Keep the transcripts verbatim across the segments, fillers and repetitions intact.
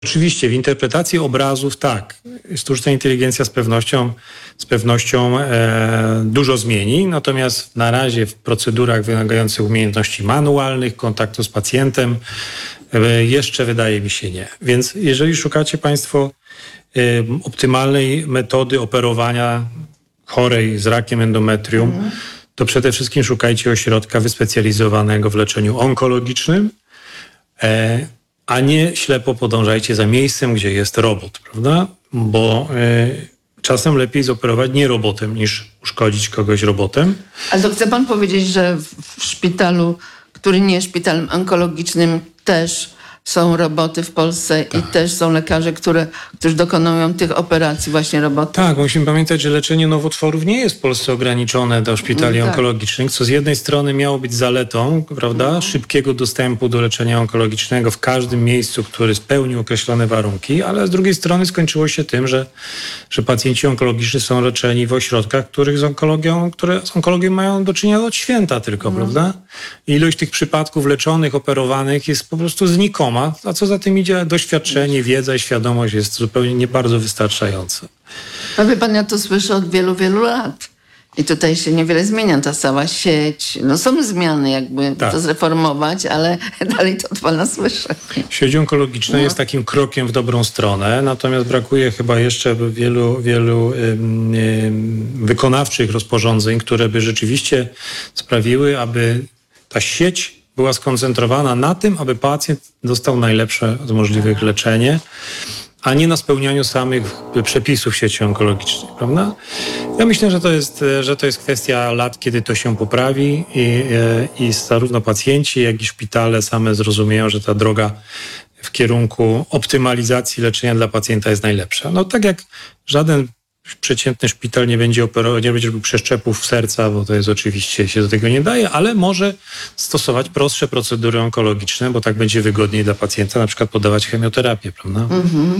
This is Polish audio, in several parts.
Oczywiście w interpretacji obrazów tak, sztuczna inteligencja z pewnością, z pewnością e, dużo zmieni, natomiast na razie w procedurach wymagających umiejętności manualnych, kontaktu z pacjentem e, jeszcze wydaje mi się nie. Więc jeżeli szukacie Państwo e, optymalnej metody operowania chorej z rakiem endometrium, mm. to przede wszystkim szukajcie ośrodka wyspecjalizowanego w leczeniu onkologicznym, e, a nie ślepo podążajcie za miejscem, gdzie jest robot, prawda? Bo y, czasem lepiej zoperować nie robotem, niż uszkodzić kogoś robotem. Ale to chce pan powiedzieć, że w, w szpitalu, który nie jest szpitalem onkologicznym, też są roboty w Polsce tak. i też są lekarze, które, którzy dokonują tych operacji właśnie robotów? Tak, musimy pamiętać, że leczenie nowotworów nie jest w Polsce ograniczone do szpitali no tak. onkologicznych, co z jednej strony miało być zaletą, prawda, no. szybkiego dostępu do leczenia onkologicznego w każdym miejscu, który spełnił określone warunki, ale z drugiej strony skończyło się tym, że, że pacjenci onkologiczni są leczeni w ośrodkach, których z onkologią, które z onkologią mają do czynienia od święta tylko, no. prawda? I ilość tych przypadków leczonych, operowanych jest po prostu znikoma. A co za tym idzie, doświadczenie, wiedza i świadomość jest zupełnie nie bardzo wystarczająca. No wie pan, ja to słyszę od wielu, wielu lat. I tutaj się niewiele zmienia, ta cała sieć. No są zmiany, jakby tak. to zreformować, ale dalej to od pana słyszę. Sieć onkologiczna no. jest takim krokiem w dobrą stronę, natomiast brakuje chyba jeszcze wielu, wielu ym, ym, wykonawczych rozporządzeń, które by rzeczywiście sprawiły, aby ta sieć była skoncentrowana na tym, aby pacjent dostał najlepsze z możliwych leczenie, a nie na spełnianiu samych przepisów sieci onkologicznej, prawda? Ja myślę, że to jest, że to jest kwestia lat, kiedy to się poprawi i, i zarówno pacjenci, jak i szpitale same zrozumieją, że ta droga w kierunku optymalizacji leczenia dla pacjenta jest najlepsza. No tak jak żaden przeciętny szpital nie będzie operował, nie będzie robił przeszczepów serca, bo to jest oczywiście, się do tego nie daje, ale może stosować prostsze procedury onkologiczne, bo tak będzie wygodniej dla pacjenta, na przykład podawać chemioterapię, prawda? Mm-hmm.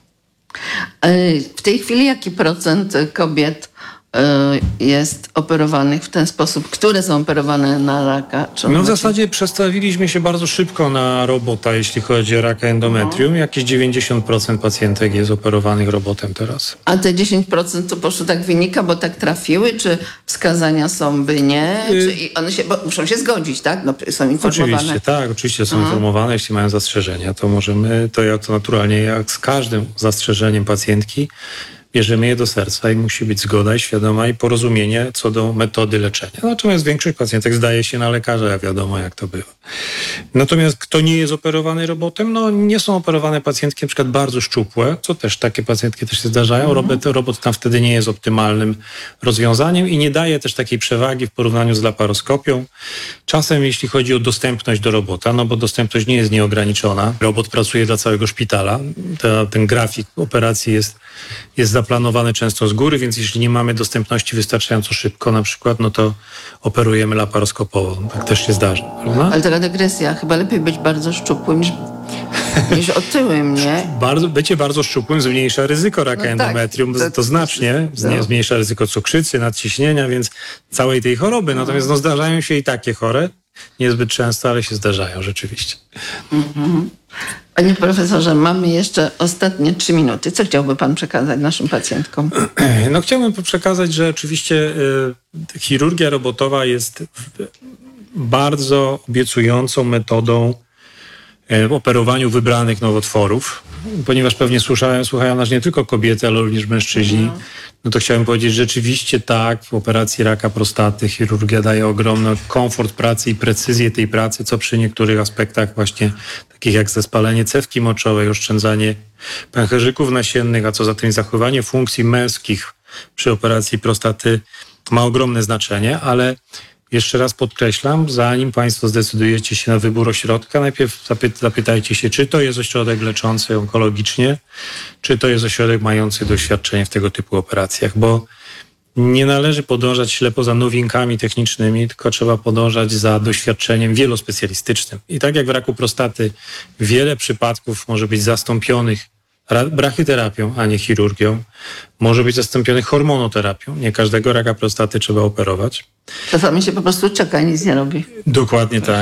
W tej chwili jaki procent kobiet jest operowanych w ten sposób, które są operowane na raka? Czy no w zasadzie przestawiliśmy się bardzo szybko na robota, jeśli chodzi o raka endometrium. No. Jakieś dziewięćdziesiąt procent pacjentek jest operowanych robotem teraz. A te dziesięć procent to po prostu tak wynika, bo tak trafiły? Czy wskazania są, by nie? Y- czy one się, bo muszą się zgodzić, tak? No, są informowane. Oczywiście, tak. Oczywiście są Aha. informowane, jeśli mają zastrzeżenia. To możemy, to jak to naturalnie, jak z każdym zastrzeżeniem pacjentki, bierzemy je do serca i musi być zgoda i świadoma i porozumienie co do metody leczenia. Natomiast większość pacjentek zdaje się na lekarza, jak wiadomo, jak to bywa. Natomiast kto nie jest operowany robotem, no nie są operowane pacjentki na przykład bardzo szczupłe, co też takie pacjentki też się zdarzają. Mhm. Robot, robot tam wtedy nie jest optymalnym rozwiązaniem i nie daje też takiej przewagi w porównaniu z laparoskopią. Czasem jeśli chodzi o dostępność do robota, no bo dostępność nie jest nieograniczona. Robot pracuje dla całego szpitala. Ta, ten grafik operacji jest, jest zaplanowany często z góry, więc jeśli nie mamy dostępności wystarczająco szybko na przykład, no to operujemy laparoskopowo. Tak też się zdarza. Prawda? Ale taka dygresja, chyba lepiej być bardzo szczupłym niż, niż otyłym, nie? Bardzo, bycie bardzo szczupłym zmniejsza ryzyko raka no endometrium, tak, to, to znacznie, no. zmniejsza ryzyko cukrzycy, nadciśnienia, więc całej tej choroby. Natomiast no, zdarzają się i takie chore, niezbyt często, ale się zdarzają rzeczywiście. Mm-hmm. Panie profesorze, mamy jeszcze ostatnie trzy minuty. Co chciałby pan przekazać naszym pacjentkom? No chciałbym przekazać, że oczywiście y, chirurgia robotowa jest bardzo obiecującą metodą w operowaniu wybranych nowotworów, ponieważ pewnie słuchają, słuchają nas nie tylko kobiety, ale również mężczyźni. No. no to chciałem powiedzieć, że rzeczywiście tak, w operacji raka prostaty chirurgia daje ogromny komfort pracy i precyzję tej pracy, co przy niektórych aspektach właśnie takich jak zespalenie cewki moczowej, oszczędzanie pęcherzyków nasiennych, a co za tym zachowanie funkcji męskich przy operacji prostaty ma ogromne znaczenie, ale jeszcze raz podkreślam, zanim Państwo zdecydujecie się na wybór ośrodka, najpierw zapy- zapytajcie się, czy to jest ośrodek leczący onkologicznie, czy to jest ośrodek mający doświadczenie w tego typu operacjach, bo nie należy podążać ślepo za nowinkami technicznymi, tylko trzeba podążać za doświadczeniem wielospecjalistycznym. I tak jak w raku prostaty wiele przypadków może być zastąpionych brachyterapią, a nie chirurgią, może być zastąpiony hormonoterapią. Nie każdego raka prostaty trzeba operować. Czasami się po prostu czeka i nic nie robi. Dokładnie tak.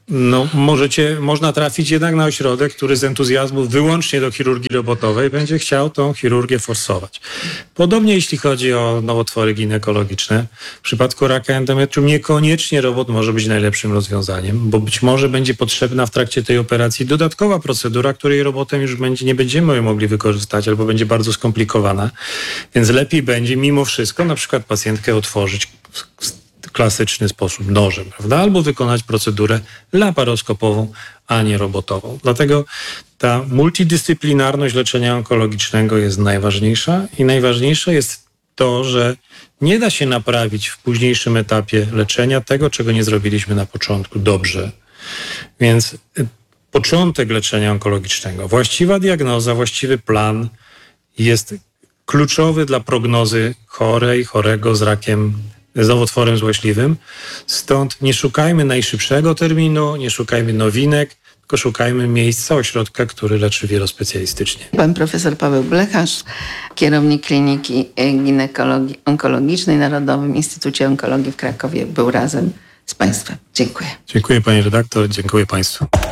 No, możecie, można trafić jednak na ośrodek, który z entuzjazmu wyłącznie do chirurgii robotowej będzie chciał tą chirurgię forsować. Podobnie jeśli chodzi o nowotwory ginekologiczne. W przypadku raka endometrium niekoniecznie robot może być najlepszym rozwiązaniem, bo być może będzie potrzebna w trakcie tej operacji dodatkowa procedura, której robotem już będzie, nie będziemy mogli wykorzystać albo będzie bardzo skomplikowana. Więc lepiej będzie mimo wszystko na przykład pacjentkę otworzyć w klasyczny sposób nożem, prawda? Albo wykonać procedurę laparoskopową, a nie robotową. Dlatego ta multidyscyplinarność leczenia onkologicznego jest najważniejsza i najważniejsze jest to, że nie da się naprawić w późniejszym etapie leczenia tego, czego nie zrobiliśmy na początku dobrze. Więc początek leczenia onkologicznego, właściwa diagnoza, właściwy plan jest kluczowy dla prognozy chorej, chorego z rakiem, z nowotworem złośliwym. Stąd nie szukajmy najszybszego terminu, nie szukajmy nowinek, tylko szukajmy miejsca, ośrodka, który leczy wielospecjalistycznie. Pan profesor Paweł Blecharz, kierownik Kliniki Ginekologii Onkologicznej w Narodowym Instytucie Onkologii w Krakowie, był razem z Państwem. Dziękuję. Dziękuję pani redaktor, dziękuję państwu.